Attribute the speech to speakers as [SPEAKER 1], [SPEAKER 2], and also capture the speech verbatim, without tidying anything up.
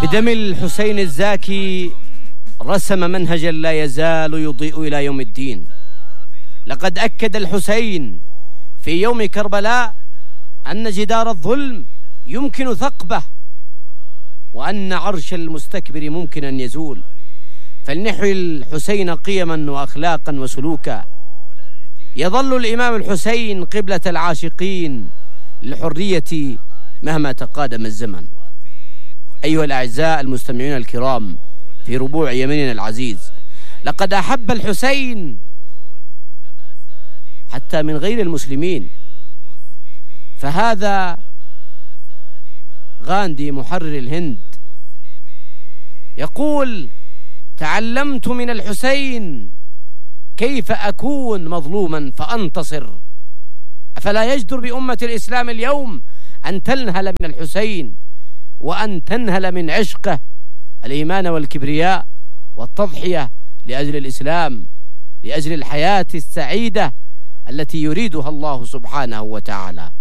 [SPEAKER 1] بدم الحسين الزاكي رسم منهجا لا يزال يضيء إلى يوم الدين. لقد أكد الحسين في يوم كربلاء أن جدار الظلم يمكن ثقبه، وأن عرش المستكبر ممكن أن يزول. فلنحيي الحسين قيما وأخلاقا وسلوكا. يظل الإمام الحسين قبلة العاشقين للحرية مهما تقادم الزمن. أيها الأعزاء المستمعين الكرام في ربوع يمننا العزيز، لقد أحب الحسين حتى من غير المسلمين. فهذا غاندي محرر الهند يقول: تعلمت من الحسين كيف أكون مظلوما فأنتصر. أفلا يجدر بأمة الإسلام اليوم أن تنهل من الحسين وأن تنهل من عشقه الإيمان والكبرياء والتضحية لأجل الإسلام، لأجل الحياة السعيدة التي يريدها الله سبحانه وتعالى.